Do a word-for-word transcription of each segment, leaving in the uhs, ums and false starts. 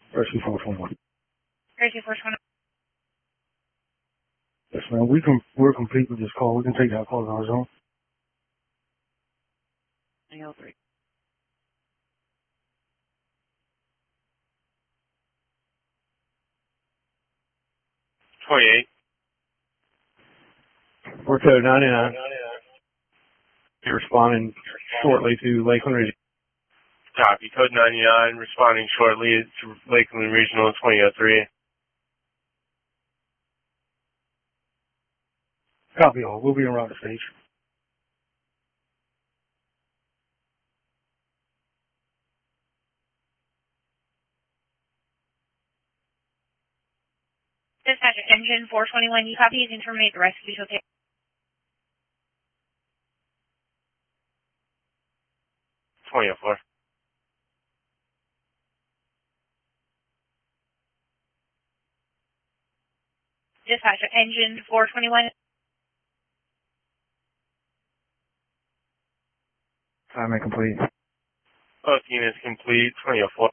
Rescue four twenty-one. Rescue four twenty-one. Yes, ma'am. We can, we're complete with this call. We can take that call in our zone. L three. twenty-eight. We're code ninety-nine. You're responding shortly to Lakeland Regional. Copy. Code ninety-nine, responding shortly to Lakeland Regional twenty oh three. Copy all. We'll be around the stage. Dispatcher, engine four twenty-one, you copy? You can terminate the rescue to okay. twenty oh four. Dispatcher, engine four twenty-one. Time complete. Both units complete, twenty oh four.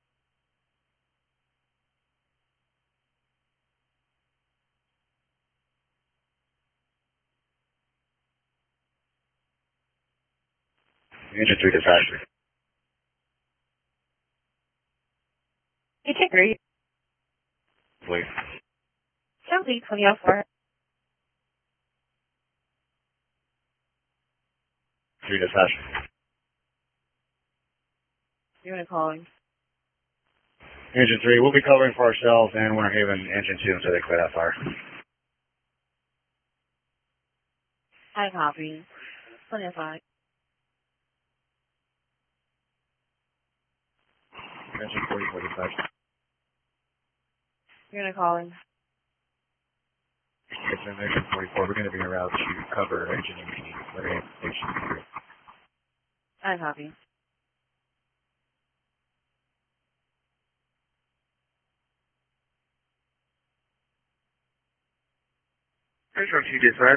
Engine three dispatcher. You take three. Please. Complete, twenty oh four. Three dispatcher. Unit calling. Engine three, we'll be covering for ourselves and Winter Haven engine two until they clear that fire. I copy. twenty oh five. Engine forty-four dispatcher. Unit calling. It's in engine forty-four. We're going to be en route to cover engine eighteen. Winter Haven station three. I copy. Air Truck two dispatch.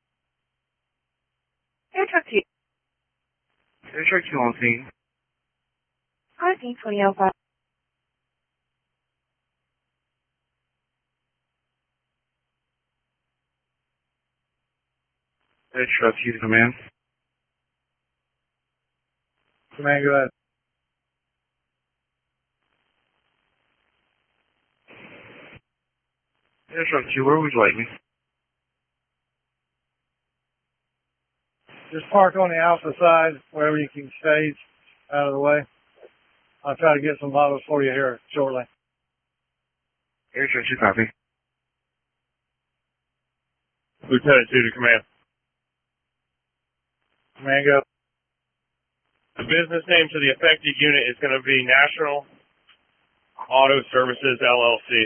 Air truck two. Air Truck two on scene. Copy, twenty oh five. Air Truck two to command. Command, go ahead. Air Truck two, where would you like me? Just park on the alpha side, wherever you can stage out of the way. I'll try to get some bottles for you here shortly. Air Truck two, copy. Lieutenant two to command. Command, go. The business name to the affected unit is going to be National Auto Services, L L C.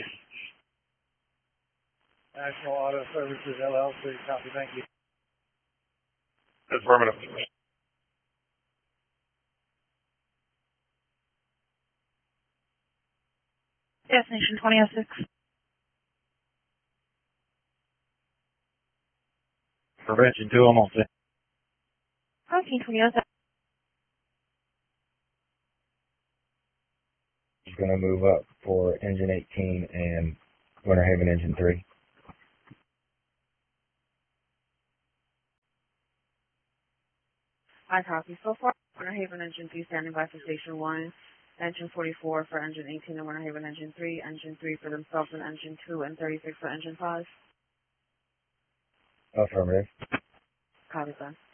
National Auto Services, L L C. Copy, thank you. Affirmative. Destination twenty oh six. Prevention two, I'm on set. Copy, twenty oh seven. He's going to move up for engine eighteen and Winter Haven engine three. I copy. So far, Winter Haven engine three standing by for station one. Engine forty-four for engine eighteen and Winter Haven engine three. Engine three for themselves and engine two and thirty-six for engine five. Affirmative. Copy, sir.